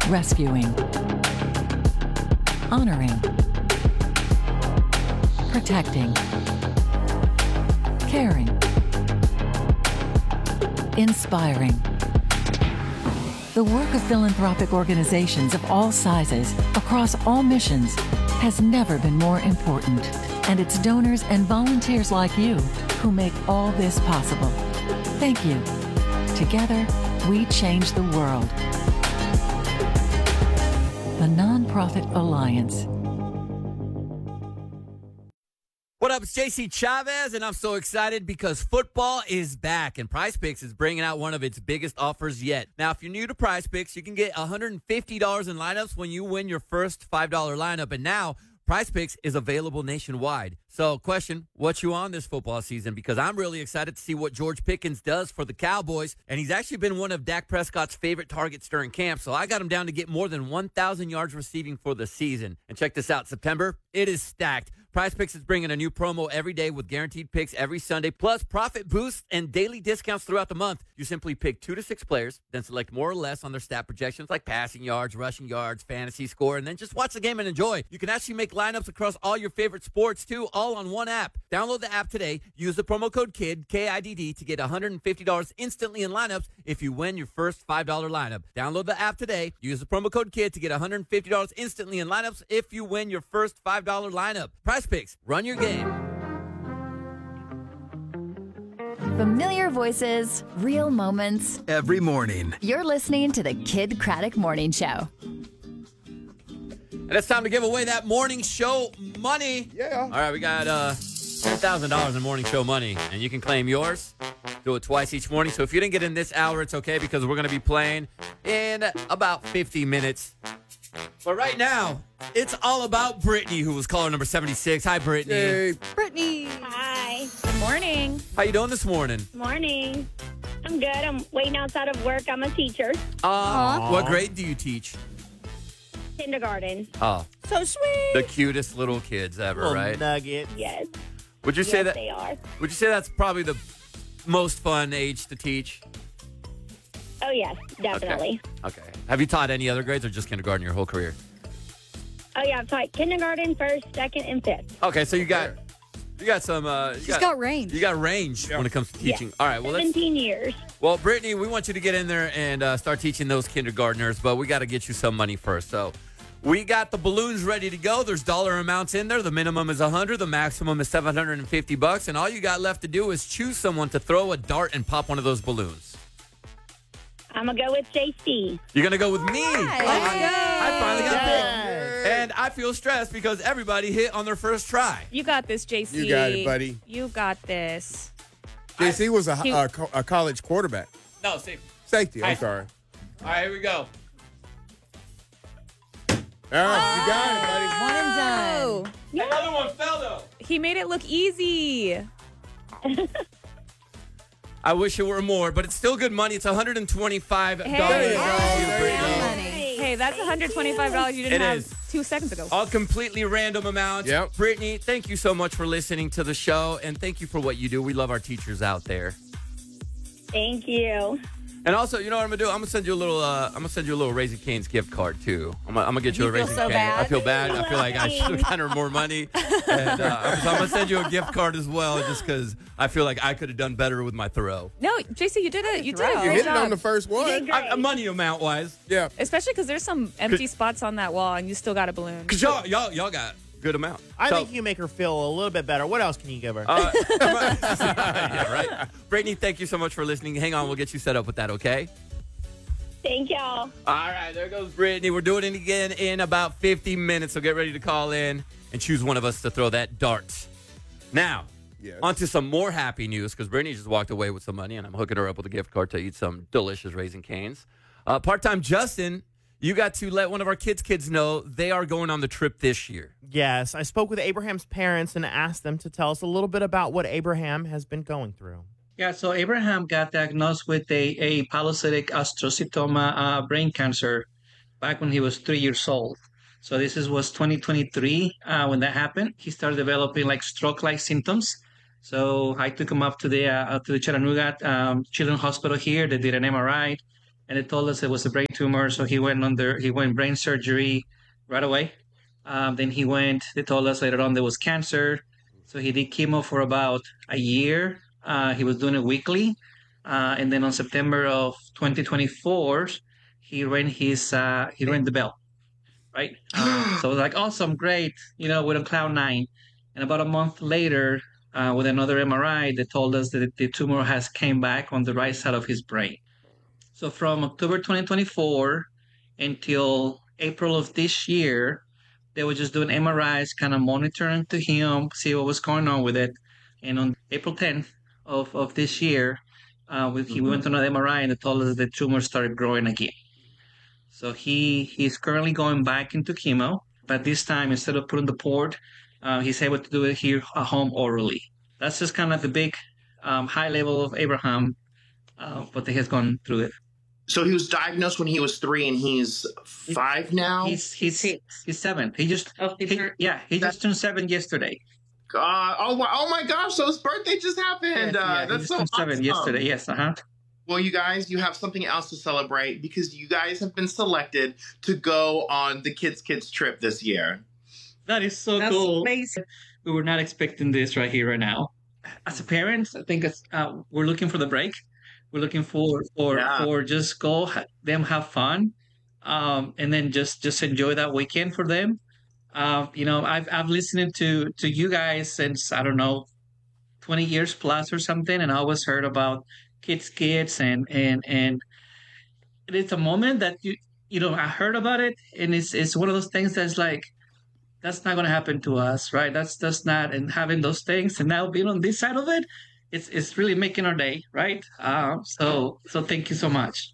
Rescuing. Honoring. Protecting. Caring. Inspiring. The work of philanthropic organizations of all sizes, across all missions, has never been more important. And it's donors and volunteers like you who make all this possible. Thank you. Together, we change the world. The Nonprofit Alliance. What up, it's JC Chavez, and I'm so excited because football is back, and PrizePicks is bringing out one of its biggest offers yet. Now, if you're new to PrizePicks, you can get $150 in lineups when you win your first $5 lineup, and now PrizePicks is available nationwide. So, question, what you on this football season? Because I'm really excited to see what George Pickens does for the Cowboys, and he's actually been one of Dak Prescott's favorite targets during camp, so I got him down to get more than 1,000 yards receiving for the season. And check this out, September, it is stacked. PrizePicks is bringing a new promo every day with guaranteed picks every Sunday, plus profit boosts and daily discounts throughout the month. You simply pick 2 to 6 players, then select more or less on their stat projections like passing yards, rushing yards, fantasy score, and then just watch the game and enjoy. You can actually make lineups across all your favorite sports, too, all on one app. Download the app today. Use the promo code KIDD, K-I-D-D, to get $150 instantly in lineups if you win your first $5 lineup. Download the app today. Use the promo code KIDD to get $150 instantly in lineups if you win your first $5 lineup. PrizePicks, run your game. Familiar voices, real moments. Every morning. You're listening to the Kid Craddock Morning Show. And it's time to give away that morning show money. Yeah. All right, we got $10,000 in morning show money, and you can claim yours. Do it twice each morning. So if you didn't get in this hour, it's okay because we're going to be playing in about 50 minutes. But right now, it's all about Brittany, who was caller number 76. Hi, Brittany. Hey. Brittany. Hi. Good morning. How you doing this morning? Morning. I'm good. I'm waiting outside of work. I'm a teacher. What grade do you teach? Kindergarten. Oh, So sweet. the cutest little kids ever, Little right? nugget. Yes. Would you say Yes, that? they are. Would you say that's probably the most fun age to teach? Oh, yes, definitely. Okay. Have you taught any other grades or just kindergarten your whole career? Oh, yeah, I've taught kindergarten, first, second, and fifth. Okay, so you got some. She's got range. You got range when it comes to teaching. All right. Well, 17 years. Well, Brittany, we want you to get in there and start teaching those kindergartners, but we got to get you some money first. So we got the balloons ready to go. There's dollar amounts in there. The minimum is $100. The maximum is $750. And all you got left to do is choose someone to throw a dart and pop one of those balloons. I'm going to go with JC. You're going to go with me. I finally got picked. Yes. And I feel stressed because everybody hit on their first try. You got this, JC. You got it, buddy. You got this. JC was a college quarterback. No, safety. Safety, I'm Hi. sorry. All right, here we go. All right, you got it, buddy. One and done. The other one fell, though. He made it look easy. I wish it were more, but it's still good money. It's $125. Hey. Hey, that's $125 you didn't It have is. 2 seconds ago. All completely random amounts. Yep. Brittany, thank you so much for listening to the show, and thank you for what you do. We love our teachers out there. Thank you. And also, you know what I'm gonna do? I'm gonna send you a little Raising Cane's gift card too. I'm gonna get you a You feel Raising so Cane. bad? I feel bad. I feel like I should have gotten her more money. And so I'm gonna send you a gift card as well, just because I feel like I could have done better with my throw. No, JC, you did it. You did a You great hit it job. on the first one. did great. Money amount wise, Yeah. Especially because there's some empty spots on that wall, and you still got a balloon. because y'all got good amount. I So- think you make her feel a little bit better. What else can you give her? yeah, right. Brittany, thank you so much for listening. Hang on, we'll get you set up with that. Okay. Thank y'all. All right, there goes Brittany. We're doing it again in about 50 minutes, so get ready to call in and choose one of us to throw that dart. Now, Yes. on to some more happy news, because Brittany just walked away with some money, and I'm hooking her up with a gift card to eat some delicious Raising Cane's. Part-time Justin, you got to let one of our kids know they are going on the trip this year. Yes, I spoke with Abraham's parents and asked them to tell us a little bit about what Abraham has been going through. Yeah, so Abraham got diagnosed with a pilocytic astrocytoma brain cancer back when he was 3 years old. So this was 2023 when that happened. He started developing like stroke-like symptoms. So I took him up to the Chattanooga Children's Hospital here. They did an MRI, and they told us it was a brain tumor. So he went brain surgery right away. Then they told us later on there was cancer. So he did chemo for about a year. He was doing it weekly. And then on September of 2024, he rang the bell, right? So it was like, awesome, great, we're on cloud nine. And about a month later, with another MRI, they told us that the tumor has came back on the right side of his brain. So from October 2024 until April of this year, they were just doing MRIs, kind of monitoring to him, see what was going on with it. And on April 10th of this year, he went to another MRI and they told us the tumor started growing again. So he's currently going back into chemo, but this time instead of putting the port, he's able to do it here at home orally. That's just kind of the big high level of Abraham, what he has gone through it. So he was diagnosed when he was 3, and he's 5 now. He's 7. He just turned 7 yesterday. Oh my gosh! So his birthday just happened. That's so awesome. 7 yesterday. Yes. Well, you guys, you have something else to celebrate because you guys have been selected to go on the Kids trip this year. That is so cool. Amazing. We were not expecting this right here, right now. As a parent, I think we're looking for the break. We're looking for just go them have fun, and then just enjoy that weekend for them. I've listened to you guys since, I don't know, 20 years plus or something, and I always heard about kids, and it's a moment that I heard about it, and it's one of those things that's like, that's not going to happen to us, right? That's not, and having those things and now being on this side of it, it's really making our day, right? So thank you so much.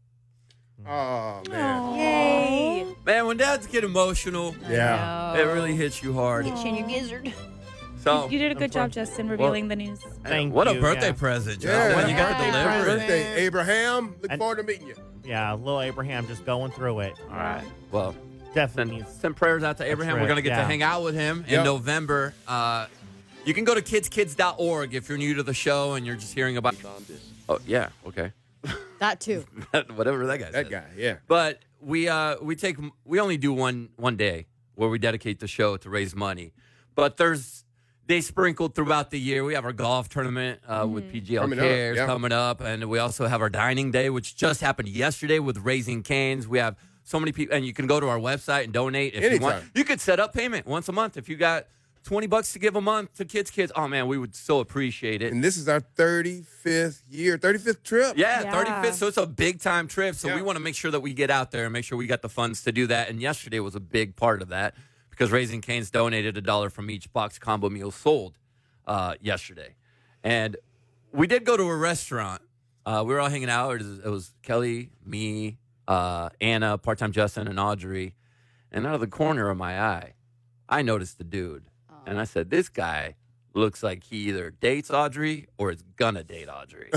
Oh, man. Yay. Man, when dads get emotional, it really hits you hard. Get you in your gizzard. So You did a good job, Justin, revealing the news. What a birthday present, Justin. Yeah, You got to deliver it. birthday, Abraham. Look forward to meeting you. Yeah, little Abraham just going through it. All right. Well, Definitely. send prayers out to Abraham. We're going to get to hang out with him in November. You can go to kidskids.org if you're new to the show and you're just hearing about. Oh, yeah. Okay. That too. Whatever that guy said. That guy, yeah. But we only do one day where we dedicate the show to raise money. But they sprinkled throughout the year. We have our golf tournament with PGL Cares coming up. And we also have our dining day, which just happened yesterday with Raising Cane's. We have so many people, and you can go to our website and donate if you want. You could set up payment once a month if you got $20 to give a month to kids. Oh, man, we would so appreciate it. And this is our 35th trip. Yeah, 35th. So it's a big-time trip. So we want to make sure that we get out there and make sure we got the funds to do that. And yesterday was a big part of that because Raising Cane's donated $1 from each box combo meal sold yesterday. And we did go to a restaurant. We were all hanging out. It was Kelly, me, Anna, part-time Justin, and Audrey. And out of the corner of my eye, I noticed the dude. And I said, this guy looks like he either dates Audrey or is gonna date Audrey.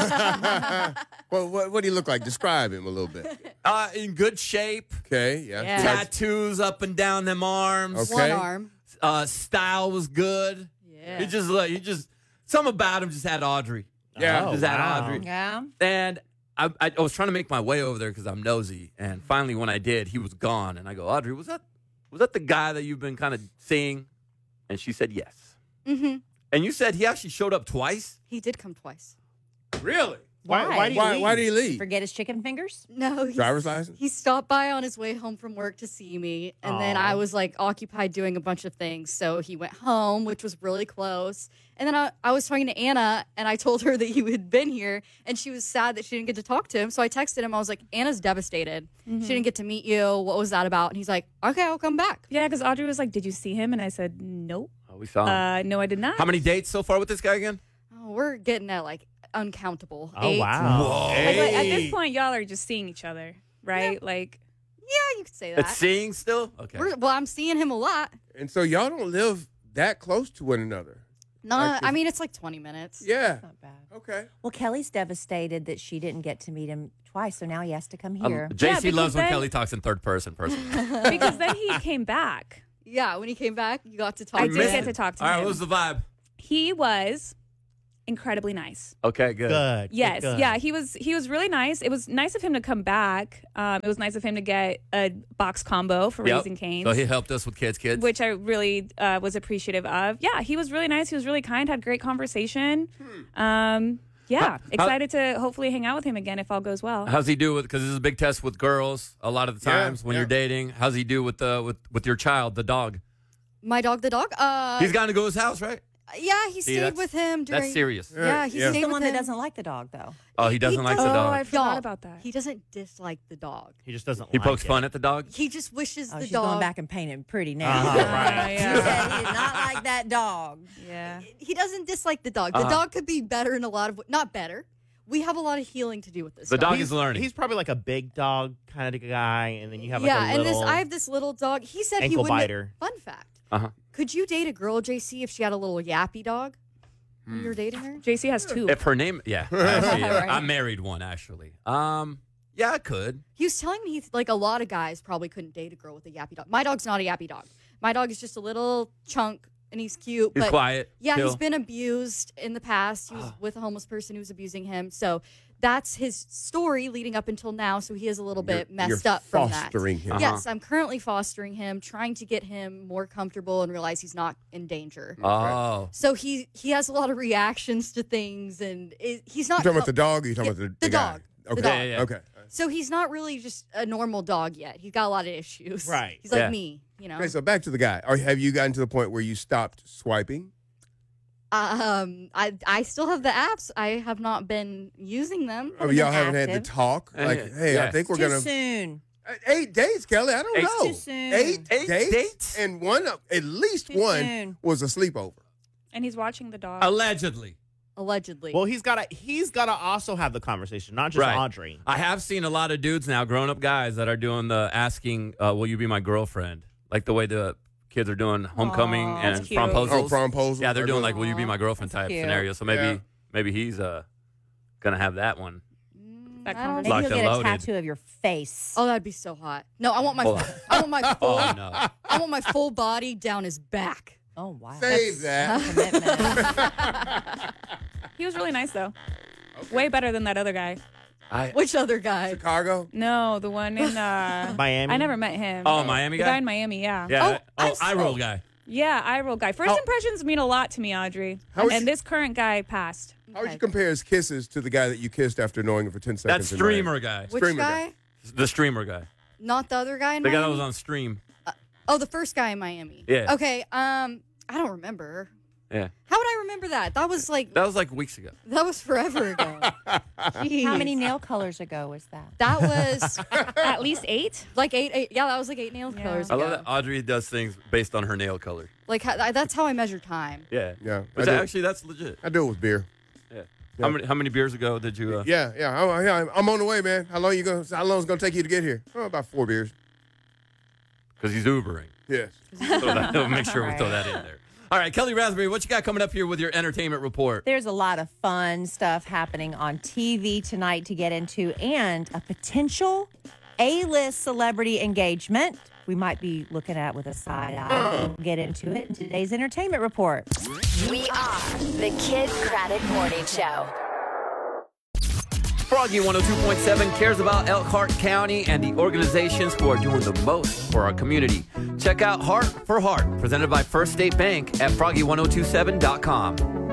Well, what do he look like? Describe him a little bit. In good shape. Okay, yeah. Tattoos up and down them arms. Okay. One arm. Style was good. Yeah. He just something about him just had Audrey. Yeah. Just had Audrey. Yeah. And I was trying to make my way over there because I'm nosy. And finally, when I did, he was gone. And I go, Audrey, was that the guy that you've been kind of seeing? And she said yes. Mm-hmm. And you said he actually showed up twice? He did come twice. Really? Why did he leave? Forget his chicken fingers? No. Driver's license? He stopped by on his way home from work to see me. And then I was like occupied doing a bunch of things. So he went home, which was really close. And then I was talking to Anna and I told her that he had been here and she was sad that she didn't get to talk to him. So I texted him. I was like, Anna's devastated. She didn't get to meet you. What was that about? And he's like, okay, I'll come back. Yeah, because Audrey was like, did you see him? And I said, nope. Oh, we saw him. No, I did not. How many dates so far with this guy again? Oh, we're getting at like uncountable. Oh, 8. wow. Whoa. Like, at this point, y'all are just seeing each other, right? Yeah. Like, Yeah, you could say that. It's seeing still? Okay. Well, I'm seeing him a lot. And so y'all don't live that close to one another. No, Like, I mean, it's like 20 minutes. Yeah. Not bad. Okay. Well, Kelly's devastated that she didn't get to meet him twice, so now he has to come here. JC because loves when then- Kelly talks in third person. because then he came back. Yeah, when he came back, you got to talk I to did him. get to talk to All right, him. what was the vibe? He was incredibly nice. Okay, good. Good. Yes, good. yeah, he was really nice. It was nice of him to come back. It was nice of him to get a box combo for Yep. Raising Cane's. So he helped us with kids, which I really was appreciative of. Yeah, he was really nice. He was really kind. Had great conversation. Excited to hopefully hang out with him again if all goes well. How's he do with? Because this is a big test with girls. A lot of the times when you're dating, how's he do with your child, the dog? My dog, the dog. He's gotten to go to his house, right? Yeah, he stayed with him during. That's serious. Yeah, he stayed the with one him. that doesn't like the dog, though. Oh, he doesn't like the Oh, dog. I forgot about that. He doesn't dislike the dog. He just doesn't He like pokes it. fun at the dog. He just wishes the She's dog. going back and painting pretty now. Right. She said he did not like that dog. Yeah. He doesn't dislike the dog. The dog could be better in a lot of not better. We have a lot of healing to do with this. The dog is learning. He's probably like a big dog kind of guy, and then you have like yeah, a little and I have this little dog. He said he ankle wouldn't. biter. Fun fact. Uh-huh. Could you date a girl, JC, if she had a little yappy dog? When you're dating her? JC has 2. If her name, actually, I married one actually. Yeah, I could. He was telling me like a lot of guys probably couldn't date a girl with a yappy dog. My dog's not a yappy dog. My dog is just a little chunk and he's cute. He's but quiet. Yeah, chill. he's been abused in the past. He was with a homeless person who was abusing him. So that's his story leading up until now. So he is a little bit messed up from that. Fostering him. Yes, I'm currently fostering him, trying to get him more comfortable and realize he's not in danger. Oh. So he has a lot of reactions to things, and he's not. You talking about the dog or you talking Yeah, about the guy? dog. Okay. The dog. Yeah. Okay. So he's not really just a normal dog yet. He's got a lot of issues. Right. He's like Yeah. me, you know. Okay, so back to the guy. Have you gotten to the point where you stopped swiping? I still have the apps. I have not been using them. I mean, y'all haven't had the active. talk? Like, hey, I Yes. think we're Too going to... soon. 8 days, Kelly. I don't Eight- know. Too soon. Eight Eight dates? dates? And at least Too one soon. was a sleepover. And he's watching the dog. Allegedly. Allegedly. Well, he's gotta also have the conversation, not just Right. Audrey. I have seen a lot of dudes now, grown-up guys, that are doing the asking, will you be my girlfriend? Like the way the kids are doing homecoming Aw, and that's cute. promposals. Oh, promposals. Yeah, they're doing like, will you be my Aw, girlfriend that's type cute. scenario. So maybe he's going to have that one. That I don't Maybe know. Locked you'll and get a loaded. tattoo of your face. Oh, that'd be so hot. No, I want my Hold I want my full Oh, no. I want my full body down his back. Oh, wow. Save that. Commitment. He was really nice though. Way better than that other guy. Which other guy? Chicago? No, the one in Miami. I never met him. Oh, Miami The guy? guy in Miami, yeah. Yeah. I'm eye roll guy. Yeah, eye roll guy. First impressions mean a lot to me, Audrey. How is And he- this current guy passed. How would you compare his kisses to the guy that you kissed after knowing him for 10 That seconds? in streamer Miami? guy. Which Streamer guy? guy. The streamer guy. Not the other guy in The guy that Miami? was on stream. Oh, the first guy in Miami. Yeah. Okay. I don't remember. Yeah. How would I remember that? That was like weeks ago. that was forever ago. Jeez. How many nail colors ago was that? That was At least 8? like eight. Yeah, that was like 8 nail colors I ago. love that Audrey does things based on her nail color. Like that's how I measure time. Yeah. Yeah. Which actually, that's legit. I do it with beer. Yeah. How many beers ago did you? Yeah. I'm on the way, man. How long is it going to take you to get here? Oh, about 4 beers. Because he's Ubering. Yes. So make sure we throw that in there. All right, Kelly Raspberry, what you got coming up here with your entertainment report? There's a lot of fun stuff happening on TV tonight to get into, and a potential A-list celebrity engagement we might be looking at with a side eye. We'll get into it in today's entertainment report. We are the Kid Craddock Morning Show. Froggy 102.7 cares about Elkhart County and the organizations who are doing the most for our community. Check out Heart for Heart, presented by First State Bank at froggy1027.com.